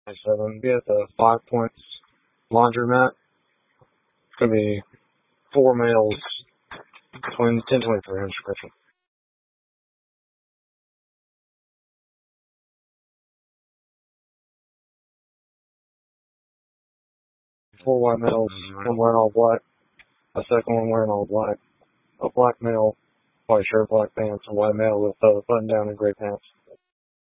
7. Be at the 5 Points Laundromat. It's going to be 4 males, 1023 inscription. 4 white males, one wearing all black, a second one wearing all black, a black male, white shirt, black pants, a white male with button down and gray pants.